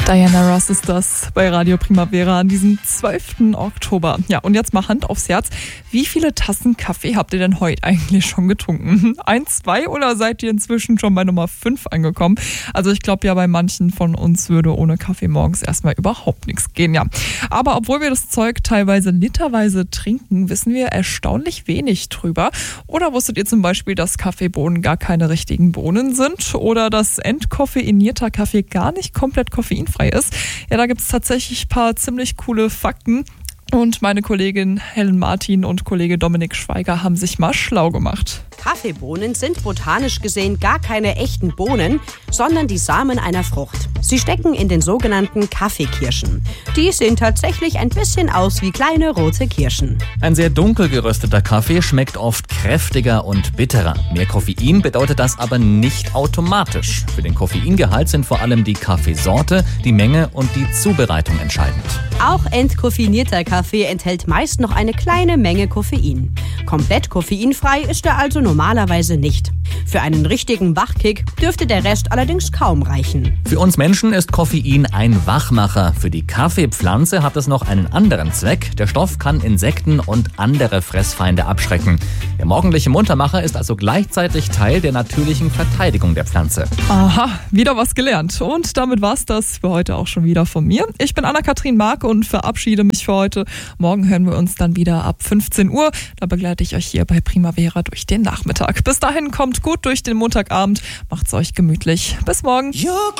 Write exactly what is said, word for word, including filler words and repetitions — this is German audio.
Diana Ross ist das bei Radio Primavera an diesem zwölften Oktober. Ja, und jetzt mal Hand aufs Herz. Wie viele Tassen Kaffee habt ihr denn heute eigentlich schon getrunken? Eins, zwei oder seid ihr inzwischen schon bei Nummer fünf angekommen? Also ich glaube ja, bei manchen von uns würde ohne Kaffee morgens erstmal überhaupt nichts gehen, ja. Aber obwohl wir das Zeug teilweise literweise trinken, wissen wir erstaunlich wenig drüber. Oder wusstet ihr zum Beispiel, dass Kaffeebohnen gar keine richtigen Bohnen sind? Oder dass entkoffeinierter Kaffee gar nicht komplett koffeinfrei ist? Ja, da gibt es tatsächlich ein paar ziemlich coole Fakten. Und meine Kollegin Helen Martin und Kollege Dominik Schweiger haben sich mal schlau gemacht. Kaffeebohnen sind botanisch gesehen gar keine echten Bohnen, sondern die Samen einer Frucht. Sie stecken in den sogenannten Kaffeekirschen. Die sehen tatsächlich ein bisschen aus wie kleine rote Kirschen. Ein sehr dunkel gerösteter Kaffee schmeckt oft kräftiger und bitterer. Mehr Koffein bedeutet das aber nicht automatisch. Für den Koffeingehalt sind vor allem die Kaffeesorte, die Menge und die Zubereitung entscheidend. Auch entkoffinierter Kaffee enthält meist noch eine kleine Menge Koffein. Komplett koffeinfrei ist er also normalerweise nicht. Für einen richtigen Wachkick dürfte der Rest allerdings kaum reichen. Für uns Menschen ist Koffein ein Wachmacher. Für die Kaffeepflanze hat es noch einen anderen Zweck. Der Stoff kann Insekten und andere Fressfeinde abschrecken. Der morgendliche Muntermacher ist also gleichzeitig Teil der natürlichen Verteidigung der Pflanze. Aha, wieder was gelernt. Und damit war's das für heute auch schon wieder von mir. Ich bin Anna-Kathrin Mark und verabschiede mich für heute. Morgen hören wir uns dann wieder ab fünfzehn Uhr. Da begleite ich euch hier bei Primavera durch den Nachmittag. Bis dahin kommt gut durch den Montagabend. Macht's euch gemütlich. Bis morgen.